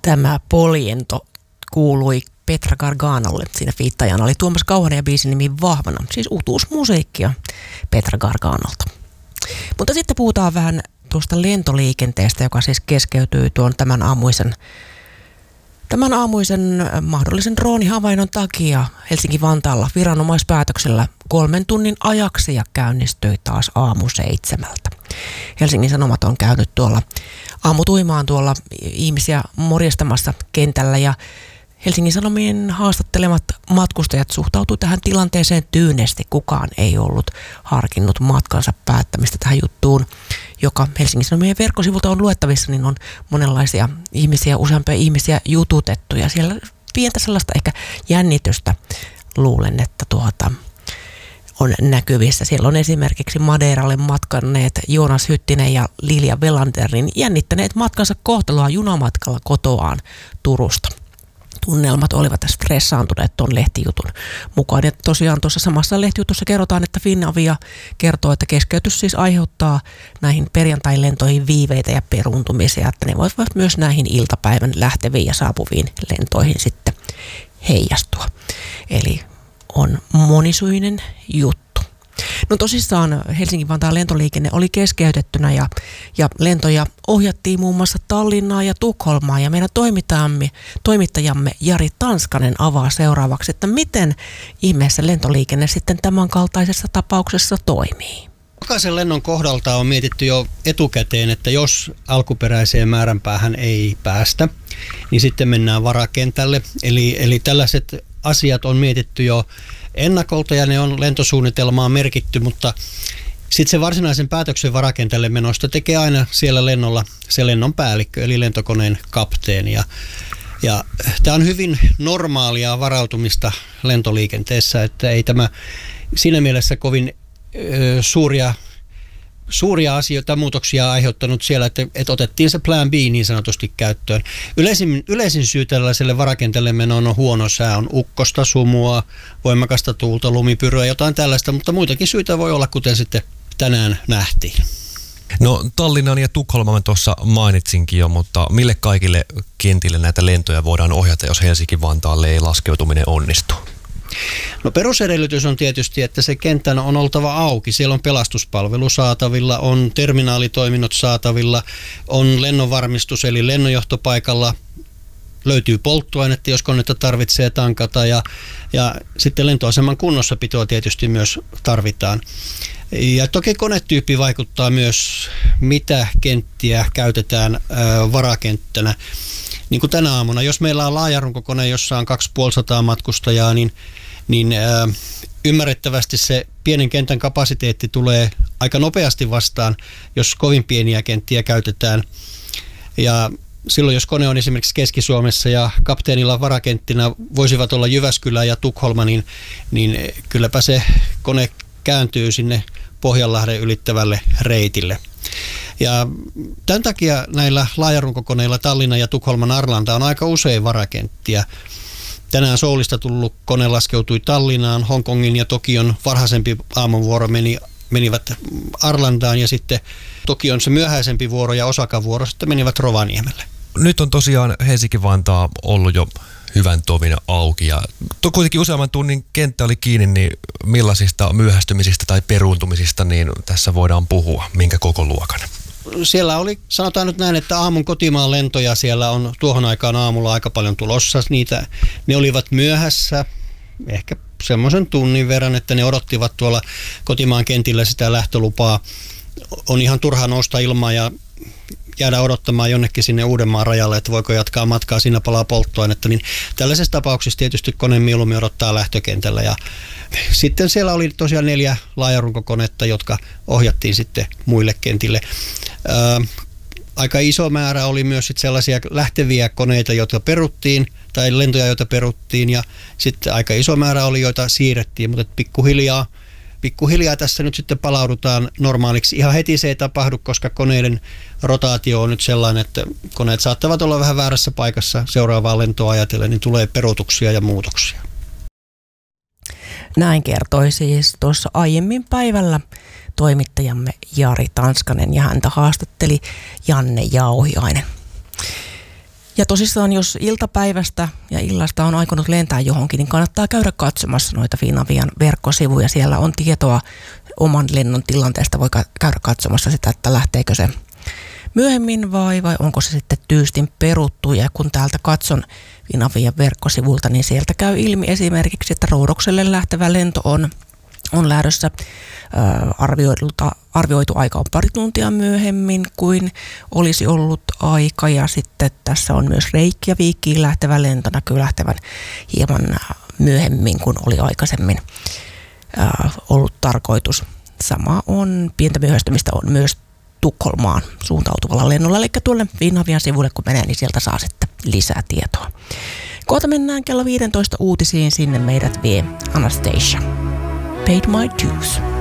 Tämä poljento kuului Petra Garganolle. Siinä fiittajana oli Tuomas Kauhanen ja biisin nimi Vahvana. Siis uutuusmusiikkia Petra Garganolta. Mutta sitten puhutaan vähän tuosta lentoliikenteestä, joka siis keskeytyy tuon tämän aamuisen mahdollisen droonihavainnon takia Helsinki-Vantaalla viranomaispäätöksellä 3 tunnin ajaksi ja käynnistyi taas aamu 7. Helsingin Sanomat on käynyt tuolla aamutuimaan tuolla ihmisiä morjestamassa kentällä ja Helsingin Sanomien haastattelemat matkustajat suhtautuu tähän tilanteeseen tyynesti. Kukaan ei ollut harkinnut matkansa päättämistä tähän juttuun, joka Helsingin Sanomien verkkosivulta on luettavissa, niin on monenlaisia ihmisiä, useampia ihmisiä jututettu ja siellä pientä sellaista ehkä jännitystä luulen, että on näkyvissä. Siellä on esimerkiksi Madeiralle matkanneet Joonas Hyttinen ja Lilja Velanderin jännittäneet matkansa kohtaloa junamatkalla kotoaan Turusta. Tunnelmat olivat stressaantuneet tuon lehtijutun mukaan. Ja tosiaan tuossa samassa lehtijutussa kerrotaan, että Finavia kertoo, että keskeytys siis aiheuttaa näihin perjantai-lentoihin viiveitä ja peruuntumisia, että ne voivat myös näihin iltapäivän lähteviin ja saapuviin lentoihin sitten heijastua. Eli on monisyinen juttu. No tosissaan Helsingin-Vantaan lentoliikenne oli keskeytettynä ja lentoja ohjattiin muun muassa Tallinnaan ja Tukholmaan ja meidän toimittajamme Jari Tanskanen avaa seuraavaksi, että miten ihmeessä lentoliikenne sitten tämän kaltaisessa tapauksessa toimii. Jokaisen lennon kohdalta on mietitty jo etukäteen, että jos alkuperäiseen määränpäähän ei päästä, niin sitten mennään varakentälle. Eli tällaiset asiat on mietitty jo ennakolta ja ne on lentosuunnitelmaan merkitty, mutta sitten se varsinaisen päätöksen varakentälle menosta tekee aina siellä lennolla se lennon päällikkö, eli lentokoneen kapteeni. Ja tämä on hyvin normaalia varautumista lentoliikenteessä, että ei tämä siinä mielessä kovin suuria asioita, muutoksia aiheuttanut siellä, että otettiin se plan B niin sanotusti käyttöön. Yleisin syy tällaiselle varakentälle menoon on huono sää, on ukkosta, sumua, voimakasta tuulta, lumipyryä, jotain tällaista, mutta muitakin syitä voi olla, kuten sitten tänään nähtiin. No Tallinnan ja Tukholman tuossa mainitsinkin jo, mutta mille kaikille kentille näitä lentoja voidaan ohjata, jos Helsinki-Vantaalle ei laskeutuminen onnistu? No perusedellytys on tietysti, että se kentän on oltava auki. Siellä on pelastuspalvelu saatavilla, on terminaalitoiminnot saatavilla, on lennonvarmistus eli lennonjohtopaikalla löytyy polttoainetta, jos konetta tarvitsee tankata ja sitten lentoaseman kunnossapitoa tietysti myös tarvitaan. Ja toki konetyyppi vaikuttaa myös, mitä kenttiä käytetään varakenttänä. Niin kuin tänä aamuna, jos meillä on laajarunkokone, jossa on 250 matkustajaa, niin ymmärrettävästi se pienen kentän kapasiteetti tulee aika nopeasti vastaan, jos kovin pieniä kenttiä käytetään. Ja silloin, jos kone on esimerkiksi Keski-Suomessa ja kapteenilla varakenttinä voisivat olla Jyväskylä ja Tukholma, niin kylläpä se kone kääntyy sinne Pohjanlahden ylittävälle reitille. Ja tämän takia näillä laajarunkokoneilla Tallinnan ja Tukholman Arlanda on aika usein varakenttiä. Tänään Soulista tullut kone laskeutui Tallinnaan, Hongkongin ja Tokion varhaisempi aamunvuoro menivät Arlandaan ja sitten Tokion se myöhäisempi vuoro ja Osakan vuoro sitten menivät Rovaniemelle. Nyt on tosiaan Helsinki-Vantaa ollut jo hyvän tovin auki ja kuitenkin useamman tunnin kenttä oli kiinni, niin millaisista myöhästymisistä tai peruuntumisista niin tässä voidaan puhua, minkä koko luokan? Siellä oli, sanotaan nyt näin, että aamun kotimaan lentoja siellä on tuohon aikaan aamulla aika paljon tulossa. Ne olivat myöhässä, ehkä semmoisen tunnin verran, että ne odottivat tuolla kotimaan kentillä sitä lähtölupaa. On ihan turha nousta ilmaan ja jäädä odottamaan jonnekin sinne Uudenmaan rajalle, että voiko jatkaa matkaa, siinä palaa polttoainetta. Niin tällaisessa tapauksessa tietysti kone mieluummin odottaa lähtökentällä. Ja sitten siellä oli tosiaan 4 laajarunkokonetta, jotka ohjattiin sitten muille kentille. Aika iso määrä oli myös sit sellaisia lähteviä koneita, joita peruttiin, tai lentoja, joita peruttiin, ja sitten aika iso määrä oli, joita siirrettiin, mutta pikkuhiljaa tässä nyt sitten palaudutaan normaaliksi. Ihan heti se ei tapahdu, koska koneiden rotaatio on nyt sellainen, että koneet saattavat olla vähän väärässä paikassa seuraavaa lentoa ajatellen, niin tulee peruutuksia ja muutoksia. Näin kertoi siis tuossa aiemmin päivällä toimittajamme Jari Tanskanen ja häntä haastatteli Janne Jauhiainen. Ja tosissaan, jos iltapäivästä ja illasta on aikonut lentää johonkin, niin kannattaa käydä katsomassa noita Finavian verkkosivuja. Siellä on tietoa oman lennon tilanteesta. Voi käydä katsomassa sitä, että lähteekö se myöhemmin vai onko se sitten tyystin peruttu. Ja kun täältä katson Finavian verkkosivulta, niin sieltä käy ilmi esimerkiksi, että Roodokselle lähtevä lento on lähdössä. Arvioitu aika on pari tuntia myöhemmin kuin olisi ollut aika, ja sitten tässä on myös Reykjavikiin lähtevä lento, näkyy lähtevän hieman myöhemmin kuin oli aikaisemmin ollut tarkoitus. Sama on, pientä myöhästymistä on myös Tukholmaan suuntautuvalla lennolla, eli tuolle Finavian sivulle kun menee, niin sieltä saa sitten lisää tietoa. Kohta mennään kello 15 uutisiin, sinne meidät vie Anastasia. Paid my dues.